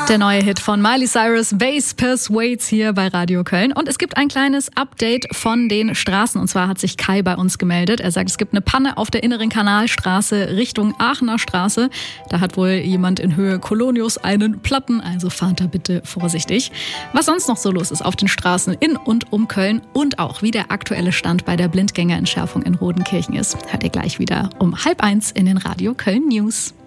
Der neue Hit von Miley Cyrus, Bass Persuades, hier bei Radio Köln. Und es gibt ein kleines Update von den Straßen. Und zwar hat sich Kai bei uns gemeldet. Er sagt, es gibt eine Panne auf der inneren Kanalstraße Richtung Aachener Straße. Da hat wohl jemand in Höhe Kolonius einen Platten. Also fahrt da bitte vorsichtig. Was sonst noch so los ist auf den Straßen in und um Köln und auch wie der aktuelle Stand bei der Blindgängerentschärfung in Rodenkirchen ist, hört ihr gleich wieder um 12:30 in den Radio Köln News.